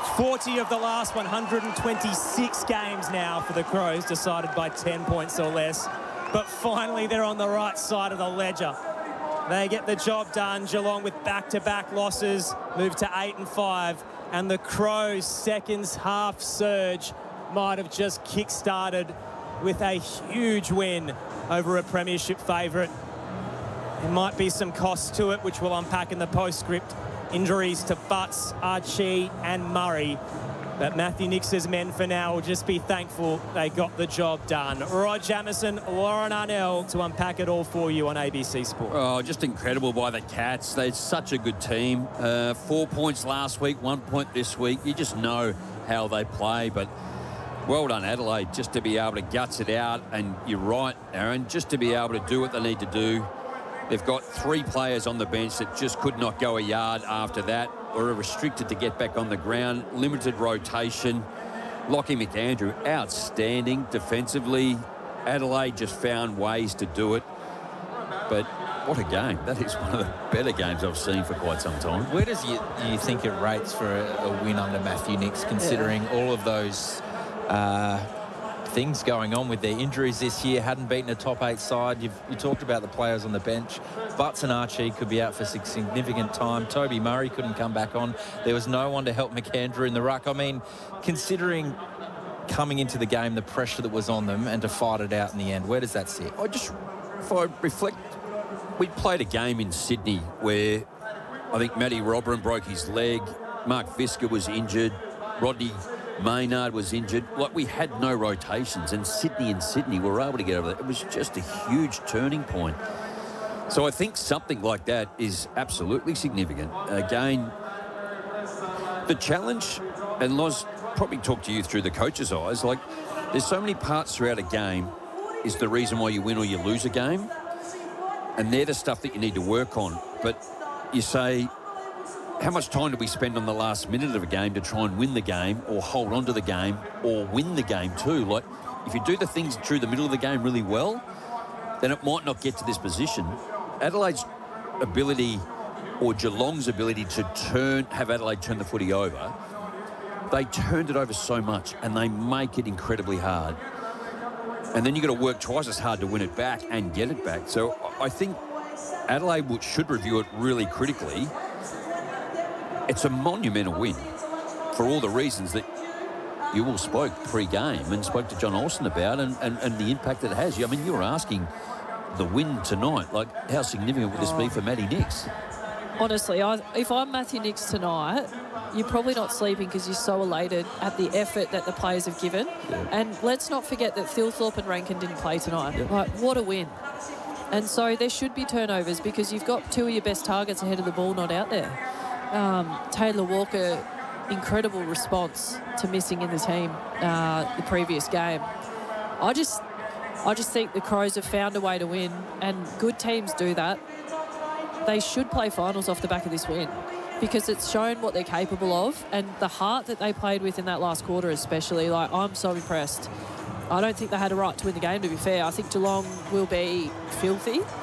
40 of the last 126 games now for the Crows, decided by 10 points or less. But finally, they're on the right side of the ledger. They get the job done. Geelong with back-to-back losses move to 8-5. And the Crows' second half surge might have just kick-started with a huge win over a premiership favourite. There might be some costs to it, which we'll unpack in the postscript. Injuries to Butts, Archie and Murray. But Matthew Nix's men for now will just be thankful they got the job done. Rod Jamieson, Lauren Arnell to unpack it all for you on ABC Sport. Oh, just incredible by the Cats. They're such a good team. 4 points last week, 1 point this week. You just know how they play. But well done, Adelaide, just to be able to guts it out. And you're right, Aaron, just to be able to do what they need to do. They've got 3 players on the bench that just could not go a yard after that, or are restricted to get back on the ground. Limited rotation. Lockie McAndrew, outstanding defensively. Adelaide just found ways to do it. But what a game. That is one of the better games I've seen for quite some time. Where does you think it rates for a win under Matthew Nicks, considering all of those things going on with their injuries this year? Hadn't beaten a top 8 side. You talked about the players on the bench. Butts and Archie could be out for significant time. Toby Murray couldn't come back on. There was no one to help McAndrew in the ruck. I mean, considering coming into the game, the pressure that was on them, and to fight it out in the end, where does that sit? If I reflect, we played a game in Sydney where I think Matty Robran broke his leg. Mark Fisker was injured. Rodney Maynard was injured. Like, we had no rotations, and Sydney were able to get over that. It was just a huge turning point. So I think something like that is absolutely significant. Again, the challenge, and Loz probably talk to you through the coach's eyes, like, there's so many parts throughout a game is the reason why you win or you lose a game, and they're the stuff that you need to work on. But you say, how much time do we spend on the last minute of a game to try and win the game, or hold on to the game, or win the game too? Like, if you do the things through the middle of the game really well, then it might not get to this position. Adelaide's ability, or Geelong's ability to have Adelaide turn the footy over, they turned it over so much, and they make it incredibly hard. And then you've got to work twice as hard to win it back and get it back. So I think Adelaide should review it really critically. It's a monumental win for all the reasons that you all spoke pre-game and spoke to John Olsen about, and the impact that it has. I mean, you were asking the win tonight, like, how significant would this be for Matty Nicks? Honestly, if I'm Matthew Nicks tonight, you're probably not sleeping because you're so elated at the effort that the players have given. Yeah. And let's not forget that Thilthorpe and Rankin didn't play tonight. Yeah. Like, what a win. And so there should be turnovers because you've got 2 of your best targets ahead of the ball not out there. Taylor Walker, incredible response to missing in the team the previous game. I just think the Crows have found a way to win, and good teams do that. They should play finals off the back of this win because it's shown what they're capable of, and the heart that they played with in that last quarter especially. Like, I'm so impressed. I don't think they had a right to win the game, to be fair. I think Geelong will be filthy.